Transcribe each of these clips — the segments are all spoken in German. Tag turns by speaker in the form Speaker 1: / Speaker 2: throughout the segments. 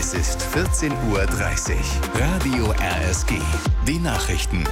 Speaker 1: Es ist 14:30 Uhr. Radio RSG. Die Nachrichten.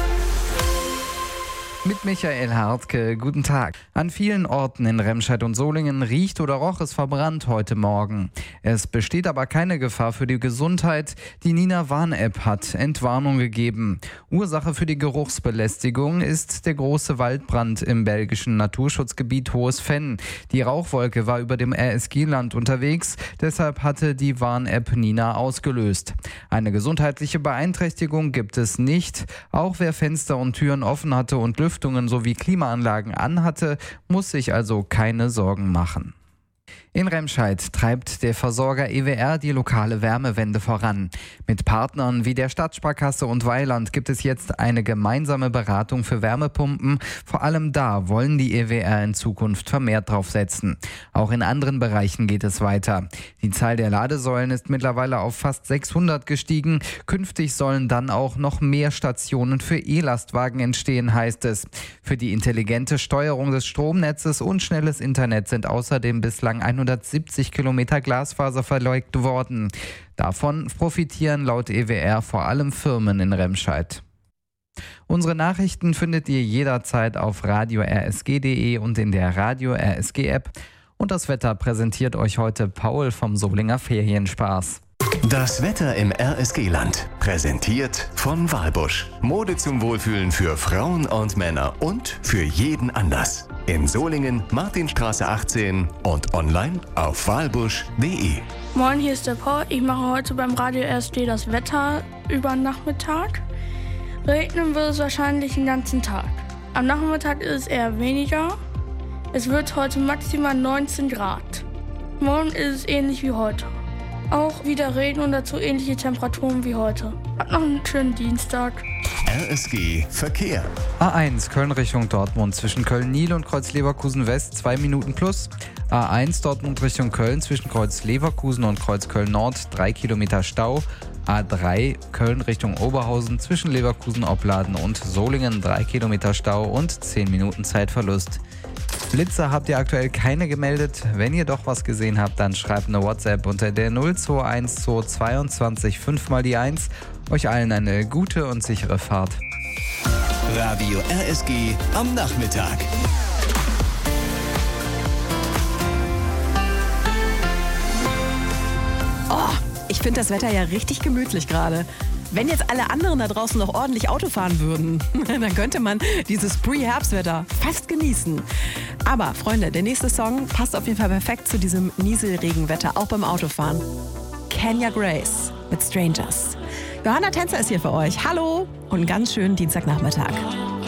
Speaker 2: Mit Michael Hartke, guten Tag. An vielen Orten in Remscheid und Solingen riecht oder roch es verbrannt heute Morgen. Es besteht aber keine Gefahr für die Gesundheit. Die Nina Warn-App hat Entwarnung gegeben. Ursache für die Geruchsbelästigung ist der große Waldbrand im belgischen Naturschutzgebiet Hohes Venn. Die Rauchwolke war über dem RSG-Land unterwegs, deshalb hatte die Warn-App Nina ausgelöst. Eine gesundheitliche Beeinträchtigung gibt es nicht. Auch wer Fenster und Türen offen hatte und Lüftungen sowie Klimaanlagen anhatte, muss sich also keine Sorgen machen. In Remscheid treibt der Versorger EWR die lokale Wärmewende voran. Mit Partnern wie der Stadtsparkasse und Weiland gibt es jetzt eine gemeinsame Beratung für Wärmepumpen. Vor allem da wollen die EWR in Zukunft vermehrt drauf setzen. Auch in anderen Bereichen geht es weiter. Die Zahl der Ladesäulen ist mittlerweile auf fast 600 gestiegen. Künftig sollen dann auch noch mehr Stationen für E-Lastwagen entstehen, heißt es. Für die intelligente Steuerung des Stromnetzes und schnelles Internet sind außerdem bislang 170 Kilometer Glasfaser verlegt worden. Davon profitieren laut EWR vor allem Firmen in Remscheid. Unsere Nachrichten findet ihr jederzeit auf radio-rsg.de und in der Radio RSG App. Und das Wetter präsentiert euch heute Paul vom Solinger Ferienspaß.
Speaker 1: Das Wetter im RSG-Land. Präsentiert von Walbusch. Mode zum Wohlfühlen für Frauen und Männer und für jeden Anlass. In Solingen, Martinstraße 18 und online auf walbusch.de.
Speaker 3: Moin, hier ist der Paul. Ich mache heute beim Radio RSG das Wetter über den Nachmittag. Regnen wird es wahrscheinlich den ganzen Tag. Am Nachmittag ist es eher weniger. Es wird heute maximal 19 Grad. Morgen ist es ähnlich wie heute. Auch wieder Regen und dazu ähnliche Temperaturen wie heute. Habt noch einen schönen Dienstag.
Speaker 1: RSG Verkehr.
Speaker 2: A1 Köln Richtung Dortmund zwischen Köln-Nil und Kreuz-Leverkusen West 2 Minuten plus. A1 Dortmund Richtung Köln zwischen Kreuz-Leverkusen und Kreuz-Köln-Nord 3 Kilometer Stau. A3 Köln Richtung Oberhausen zwischen Leverkusen-Opladen und Solingen 3 Kilometer Stau und 10 Minuten Zeitverlust. Blitze habt ihr aktuell keine gemeldet. Wenn ihr doch was gesehen habt, dann schreibt eine WhatsApp unter der 0212 22 5 mal die 1. Euch allen eine gute und sichere Fahrt.
Speaker 1: Radio RSG am Nachmittag.
Speaker 4: Ich finde das Wetter ja richtig gemütlich gerade. Wenn jetzt alle anderen da draußen noch ordentlich Auto fahren würden, dann könnte man dieses Pre-Herbstwetter fast genießen. Aber Freunde, der nächste Song passt auf jeden Fall perfekt zu diesem Nieselregenwetter, auch beim Autofahren. Kenya Grace mit Strangers. Johanna Tänzer ist hier für euch. Hallo und einen ganz schönen Dienstagnachmittag.